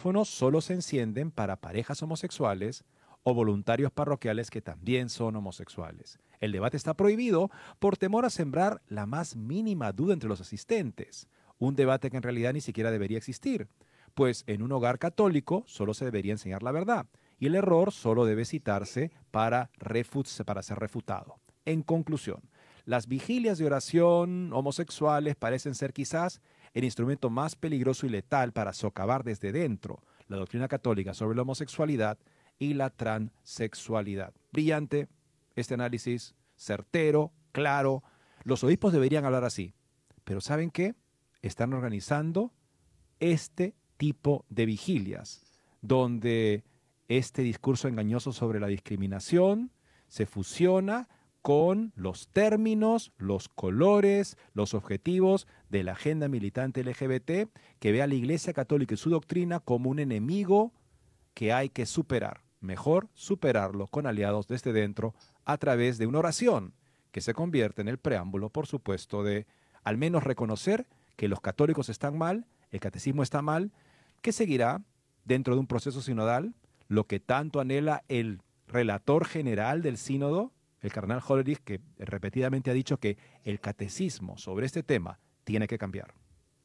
micrófonos solo se encienden para parejas homosexuales o voluntarios parroquiales que también son homosexuales. El debate está prohibido por temor a sembrar la más mínima duda entre los asistentes, un debate que en realidad ni siquiera debería existir, pues en un hogar católico solo se debería enseñar la verdad y el error solo debe citarse para ser refutado. En conclusión, las vigilias de oración homosexuales parecen ser quizás el instrumento más peligroso y letal para socavar desde dentro la doctrina católica sobre la homosexualidad y la transexualidad. Brillante este análisis, certero, claro. Los obispos deberían hablar así, pero ¿saben qué? Están organizando este tipo de vigilias, donde este discurso engañoso sobre la discriminación se fusiona con los términos, los colores, los objetivos de la agenda militante LGBT, que ve a la Iglesia Católica y su doctrina como un enemigo que hay que superar. Mejor superarlo con aliados desde dentro a través de una oración que se convierte en el preámbulo, por supuesto, de al menos reconocer que los católicos están mal, el catecismo está mal, que seguirá dentro de un proceso sinodal lo que tanto anhela el relator general del sínodo, el cardenal Hollerich, que repetidamente ha dicho que el catecismo sobre este tema tiene que cambiar.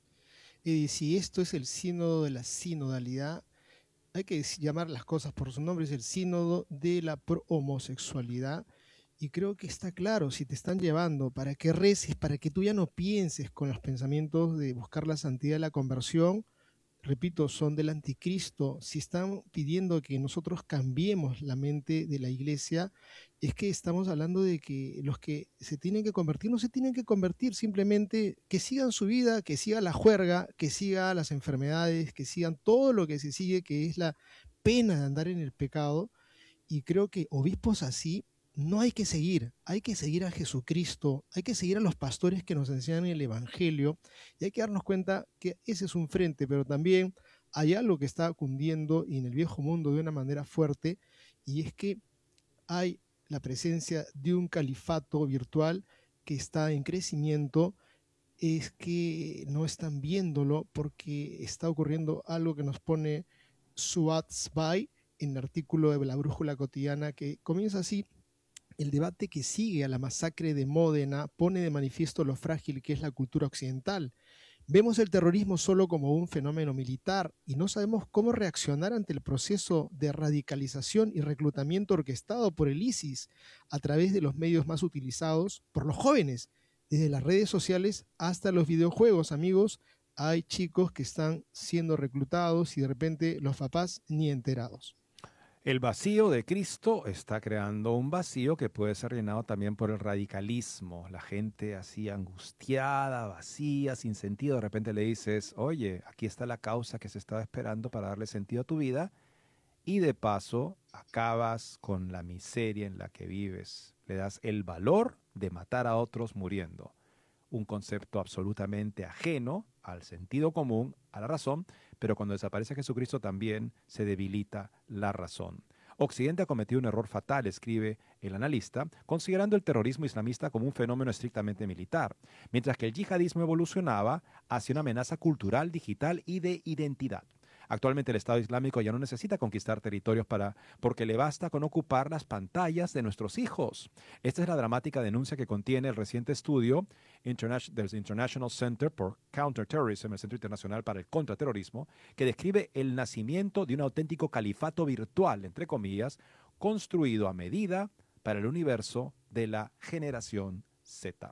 Y si esto es el sínodo de la sinodalidad, hay que llamar las cosas por su nombre, es el sínodo de la homosexualidad. Y creo que está claro, si te están llevando para que reces, para que tú ya no pienses con los pensamientos de buscar la santidad de la conversión, repito, son del anticristo. Si están pidiendo que nosotros cambiemos la mente de la iglesia, es que estamos hablando de que los que se tienen que convertir no se tienen que convertir, simplemente que sigan su vida, que siga la juerga, que siga las enfermedades, que sigan todo lo que se sigue, que es la pena de andar en el pecado. Y creo que obispos así no hay que seguir a Jesucristo, hay que seguir a los pastores que nos enseñan el Evangelio y hay que darnos cuenta que ese es un frente, pero también hay algo que está cundiendo y en el viejo mundo de una manera fuerte y es que hay la presencia de un califato virtual que está en crecimiento, es que no están viéndolo porque está ocurriendo algo que nos pone Suat Sbai en el artículo de la Brújula Cotidiana que comienza así: el debate que sigue a la masacre de Módena pone de manifiesto lo frágil que es la cultura occidental. Vemos el terrorismo solo como un fenómeno militar y no sabemos cómo reaccionar ante el proceso de radicalización y reclutamiento orquestado por el ISIS a través de los medios más utilizados por los jóvenes, desde las redes sociales hasta los videojuegos, amigos. Hay chicos que están siendo reclutados y de repente los papás ni enterados. El vacío de Cristo está creando un vacío que puede ser llenado también por el radicalismo. La gente así angustiada, vacía, sin sentido. De repente le dices, oye, aquí está la causa que se estaba esperando para darle sentido a tu vida. Y de paso acabas con la miseria en la que vives. Le das el valor de matar a otros muriendo. Un concepto absolutamente ajeno al sentido común, a la razón, pero cuando desaparece Jesucristo también se debilita la razón. Occidente ha cometido un error fatal, escribe el analista, considerando el terrorismo islamista como un fenómeno estrictamente militar, mientras que el yihadismo evolucionaba hacia una amenaza cultural, digital y de identidad. Actualmente el Estado Islámico ya no necesita conquistar territorios porque le basta con ocupar las pantallas de nuestros hijos. Esta es la dramática denuncia que contiene el reciente estudio del International Center for Counterterrorism, el Centro Internacional para el Contraterrorismo, que describe el nacimiento de un auténtico califato virtual, entre comillas, construido a medida para el universo de la generación Z.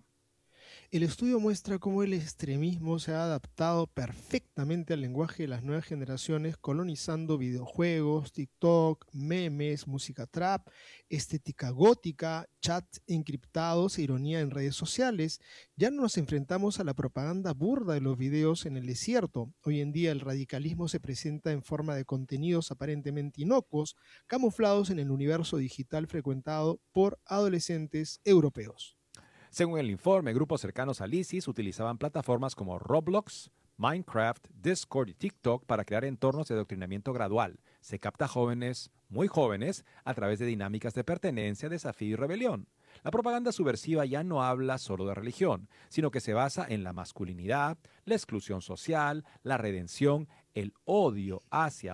El estudio muestra cómo el extremismo se ha adaptado perfectamente al lenguaje de las nuevas generaciones, colonizando videojuegos, TikTok, memes, música trap, estética gótica, chats encriptados e ironía en redes sociales. Ya no nos enfrentamos a la propaganda burda de los videos en el desierto. Hoy en día el radicalismo se presenta en forma de contenidos aparentemente inocuos, camuflados en el universo digital frecuentado por adolescentes europeos. Según el informe, grupos cercanos al ISIS utilizaban plataformas como Roblox, Minecraft, Discord y TikTok para crear entornos de adoctrinamiento gradual. Se capta jóvenes, muy jóvenes, a través de dinámicas de pertenencia, desafío y rebelión. La propaganda subversiva ya no habla solo de religión, sino que se basa en la masculinidad, la exclusión social, la redención, el odio hacia